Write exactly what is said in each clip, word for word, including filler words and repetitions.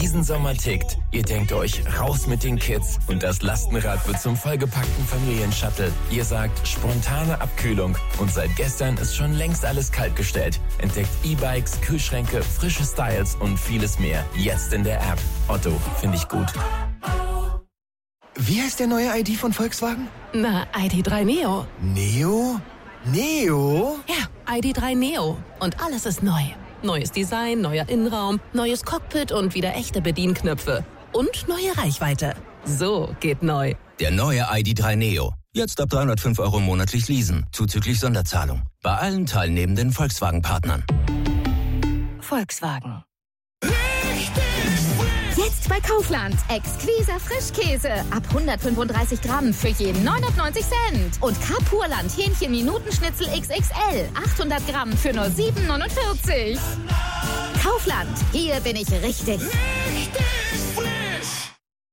Diesen Sommer tickt. Ihr denkt euch, raus mit den Kids und das Lastenrad wird zum vollgepackten Familienshuttle. Ihr sagt, spontane Abkühlung und seit gestern ist schon längst alles kaltgestellt. Entdeckt E-Bikes, Kühlschränke, frische Styles und vieles mehr. Jetzt in der App. Otto, finde ich gut. Wie heißt der neue I D von Volkswagen? Na, I D drei Neo. Neo? Neo? Ja, I D drei Neo. Und alles ist neu. Neues Design, neuer Innenraum, neues Cockpit und wieder echte Bedienknöpfe. Und neue Reichweite. So geht neu. Der neue I D drei Neo. Jetzt ab dreihundertfünf Euro monatlich leasen, zuzüglich Sonderzahlung. Bei allen teilnehmenden Volkswagen-Partnern. Volkswagen. Jetzt bei Kaufland. Exquiser Frischkäse. Ab hundertfünfunddreißig Gramm für jeden neunundneunzig Cent. Und Kapurland Hähnchen Minutenschnitzel X X L. achthundert Gramm für nur sieben neunundvierzig. Kaufland. Hier bin ich richtig. Richtig frisch.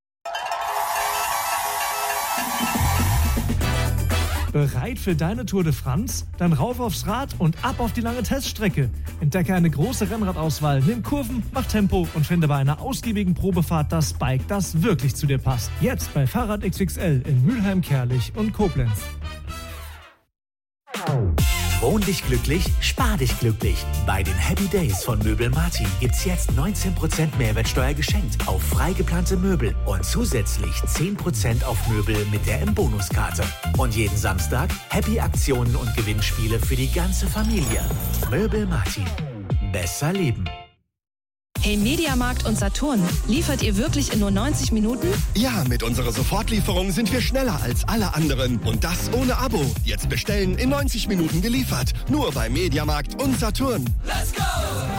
Bereit für deine Tour de France? Dann rauf aufs Rad und ab auf die lange Teststrecke. Entdecke eine große Rennradauswahl, nimm Kurven, mach Tempo und finde bei einer ausgiebigen Probefahrt das Bike, das wirklich zu dir passt. Jetzt bei Fahrrad X X L in Mülheim, Kerlich und Koblenz. Wohn dich glücklich, spar dich glücklich. Bei den Happy Days von Möbel Martin gibt's jetzt neunzehn Prozent Mehrwertsteuer geschenkt auf frei geplante Möbel und zusätzlich zehn Prozent auf Möbel mit der M-Bonus-Karte. Und jeden Samstag Happy Aktionen und Gewinnspiele für die ganze Familie. Möbel Martin. Besser leben. Hey Mediamarkt und Saturn, liefert ihr wirklich in nur neunzig Minuten? Ja, mit unserer Sofortlieferung sind wir schneller als alle anderen. Und das ohne Abo. Jetzt bestellen, in neunzig Minuten geliefert. Nur bei Mediamarkt und Saturn. Let's go!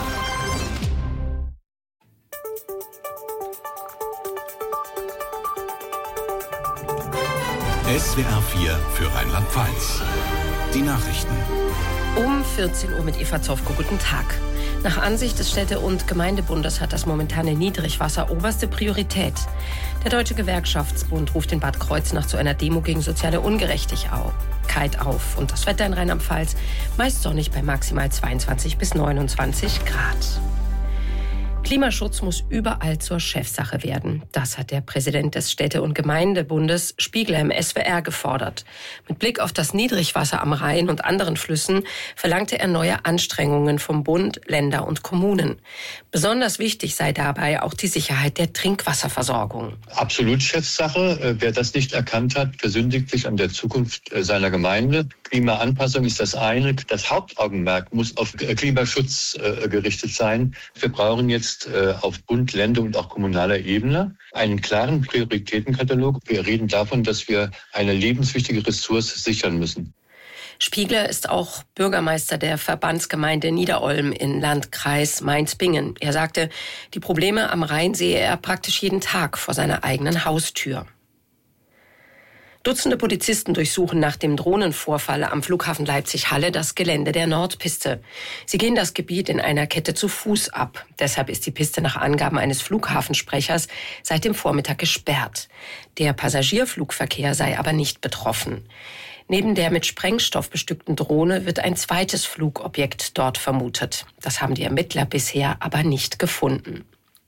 S W R vier für Rheinland-Pfalz. Die Nachrichten. Um vierzehn Uhr mit Eva Zofko. Guten Tag. Nach Ansicht des Städte- und Gemeindebundes hat das momentane Niedrigwasser oberste Priorität. Der Deutsche Gewerkschaftsbund ruft in Bad Kreuznach zu einer Demo gegen soziale Ungerechtigkeit auf. Und das Wetter in Rheinland-Pfalz meist sonnig bei maximal zweiundzwanzig bis neunundzwanzig Grad. Klimaschutz muss überall zur Chefsache werden. Das hat der Präsident des Städte- und Gemeindebundes Spiegler im S W R gefordert. Mit Blick auf das Niedrigwasser am Rhein und anderen Flüssen verlangte er neue Anstrengungen vom Bund, Länder und Kommunen. Besonders wichtig sei dabei auch die Sicherheit der Trinkwasserversorgung. Absolut Chefsache. Wer das nicht erkannt hat, versündigt sich an der Zukunft seiner Gemeinde. Klimaanpassung ist das eine. Das Hauptaugenmerk muss auf Klimaschutz gerichtet sein. Wir brauchen jetzt auf Bund, Länder und auch kommunaler Ebene einen klaren Prioritätenkatalog. Wir reden davon, dass wir eine lebenswichtige Ressource sichern müssen. Spiegler ist auch Bürgermeister der Verbandsgemeinde Niederolm in Landkreis Mainz-Bingen. Er sagte, die Probleme am Rhein sehe er praktisch jeden Tag vor seiner eigenen Haustür. Dutzende Polizisten durchsuchen nach dem Drohnenvorfall am Flughafen Leipzig-Halle das Gelände der Nordpiste. Sie gehen das Gebiet in einer Kette zu Fuß ab. Deshalb ist die Piste nach Angaben eines Flughafensprechers seit dem Vormittag gesperrt. Der Passagierflugverkehr sei aber nicht betroffen. Neben der mit Sprengstoff bestückten Drohne wird ein zweites Flugobjekt dort vermutet. Das haben die Ermittler bisher aber nicht gefunden.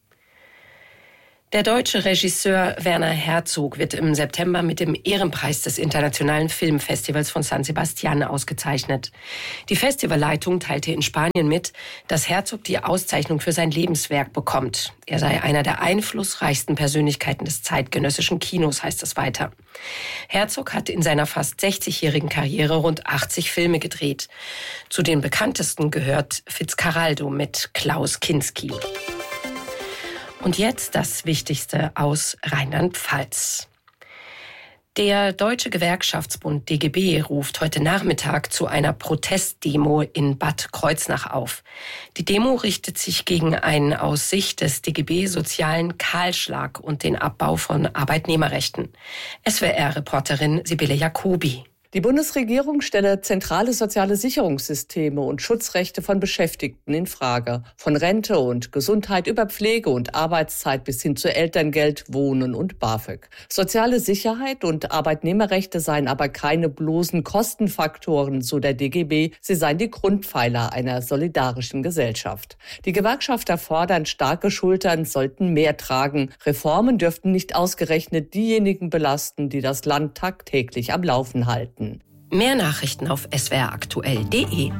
Der deutsche Regisseur Werner Herzog wird im September mit dem Ehrenpreis des Internationalen Filmfestivals von San Sebastián ausgezeichnet. Die Festivalleitung teilte in Spanien mit, dass Herzog die Auszeichnung für sein Lebenswerk bekommt. Er sei einer der einflussreichsten Persönlichkeiten des zeitgenössischen Kinos, heißt es weiter. Herzog hat in seiner fast sechzigjährigen Karriere rund achtzig Filme gedreht. Zu den bekanntesten gehört Fitzcarraldo mit Klaus Kinski. Und jetzt das Wichtigste aus Rheinland-Pfalz. Der Deutsche Gewerkschaftsbund D G B ruft heute Nachmittag zu einer Protestdemo in Bad Kreuznach auf. Die Demo richtet sich gegen einen aus Sicht des D G B sozialen Kahlschlag und den Abbau von Arbeitnehmerrechten. S W R-Reporterin Sibylle Jacobi. Die Bundesregierung stelle zentrale soziale Sicherungssysteme und Schutzrechte von Beschäftigten in Frage. Von Rente und Gesundheit über Pflege und Arbeitszeit bis hin zu Elterngeld, Wohnen und BAföG. Soziale Sicherheit und Arbeitnehmerrechte seien aber keine bloßen Kostenfaktoren, so der D G B. Sie seien die Grundpfeiler einer solidarischen Gesellschaft. Die Gewerkschafter fordern, starke Schultern sollten mehr tragen. Reformen dürften nicht ausgerechnet diejenigen belasten, die das Land tagtäglich am Laufen halten. Mehr Nachrichten auf s w r aktuell punkt d e.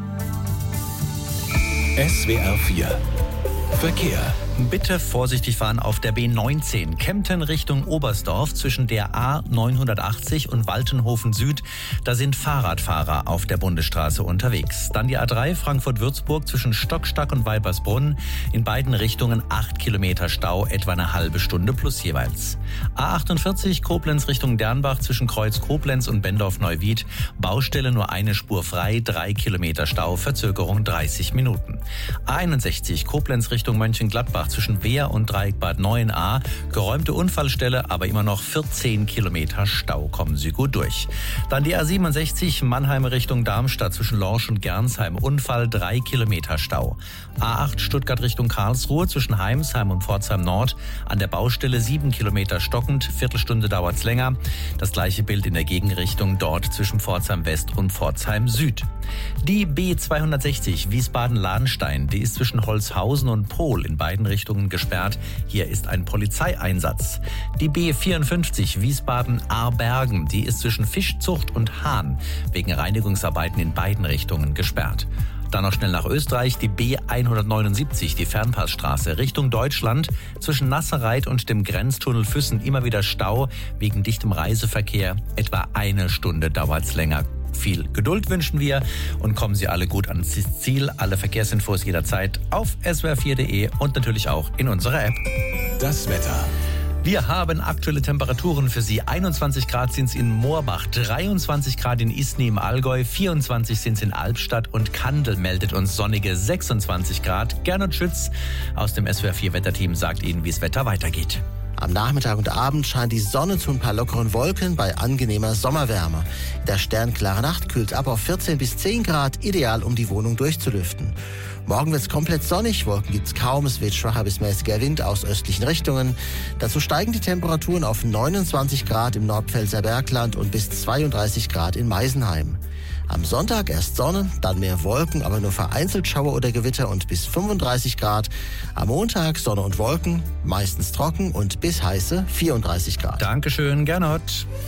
S W R vier Verkehr. Bitte vorsichtig fahren auf der B neunzehn, Kempten Richtung Oberstdorf zwischen der A neunhundertachtzig und Waltenhofen Süd. Da sind Fahrradfahrer auf der Bundesstraße unterwegs. Dann die A drei Frankfurt-Würzburg zwischen Stockstack und Weibersbrunn. In beiden Richtungen acht Kilometer Stau, etwa eine halbe Stunde plus jeweils. A achtundvierzig Koblenz Richtung Dernbach zwischen Kreuz Koblenz und Bendorf-Neuwied. Baustelle nur eine Spur frei, drei Kilometer Stau, Verzögerung dreißig Minuten. A einundsechzig Koblenz Richtung Mönchengladbach zwischen Wehr und Dreieck Bad neun a. Geräumte Unfallstelle, aber immer noch vierzehn Kilometer Stau. Kommen Sie gut durch. Dann die A siebenundsechzig Mannheim Richtung Darmstadt zwischen Lorsch und Gernsheim. Unfall, drei Kilometer Stau. A acht Stuttgart Richtung Karlsruhe zwischen Heimsheim und Pforzheim Nord. An der Baustelle sieben Kilometer stockend. Viertelstunde dauert's länger. Das gleiche Bild in der Gegenrichtung dort zwischen Pforzheim West und Pforzheim Süd. Die B zweihundertsechzig Wiesbaden-Ladenstein, die ist zwischen Holzhausen und Pohl in beiden Richtungen gesperrt. Hier ist ein Polizeieinsatz. Die B vierundfünfzig Wiesbaden-Aarbergen, die ist zwischen Fischzucht und Hahn wegen Reinigungsarbeiten in beiden Richtungen gesperrt. Dann noch schnell nach Österreich, die B hundertneunundsiebzig, die Fernpassstraße Richtung Deutschland zwischen Nasserreit und dem Grenztunnel Füssen immer wieder Stau wegen dichtem Reiseverkehr. Etwa eine Stunde dauert's länger. Viel Geduld wünschen wir und kommen Sie alle gut ans Ziel. Alle Verkehrsinfos jederzeit auf s w r vier punkt d e und natürlich auch in unserer App. Das Wetter. Wir haben aktuelle Temperaturen für Sie. einundzwanzig Grad sind es in Moorbach, dreiundzwanzig Grad in Isny im Allgäu, vierundzwanzig sind es in Albstadt und Kandel meldet uns sonnige sechsundzwanzig Grad. Gernot Schütz aus dem S W R vier Wetterteam sagt Ihnen, wie das Wetter weitergeht. Am Nachmittag und Abend scheint die Sonne zu ein paar lockeren Wolken bei angenehmer Sommerwärme. Der sternklare Nacht kühlt ab auf vierzehn bis zehn Grad, ideal um die Wohnung durchzulüften. Morgen wird es komplett sonnig, Wolken gibt es kaum, es weht schwacher bis mäßiger Wind aus östlichen Richtungen. Dazu steigen die Temperaturen auf neunundzwanzig Grad im Nordpfälzer Bergland und bis zweiunddreißig Grad in Meisenheim. Am Sonntag erst Sonne, dann mehr Wolken, aber nur vereinzelt Schauer oder Gewitter und bis fünfunddreißig Grad. Am Montag Sonne und Wolken, meistens trocken und bis heiße vierunddreißig Grad. Dankeschön, Gernot.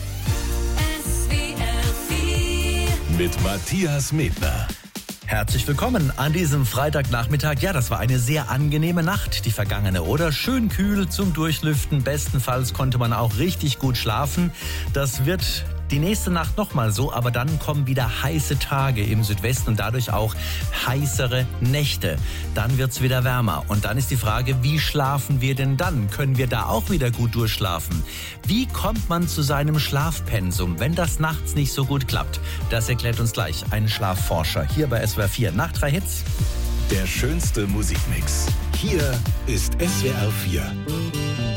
Mit Matthias Medner. Herzlich willkommen an diesem Freitagnachmittag. Ja, das war eine sehr angenehme Nacht, die vergangene, oder? Schön kühl zum Durchlüften. Bestenfalls konnte man auch richtig gut schlafen. Das wird die nächste Nacht nochmal so, aber dann kommen wieder heiße Tage im Südwesten und dadurch auch heißere Nächte. Dann wird's wieder wärmer und dann ist die Frage, wie schlafen wir denn dann? Können wir da auch wieder gut durchschlafen? Wie kommt man zu seinem Schlafpensum, wenn das nachts nicht so gut klappt? Das erklärt uns gleich ein Schlafforscher hier bei S W R vier. Nach drei Hits. Der schönste Musikmix. Hier ist S W R vier.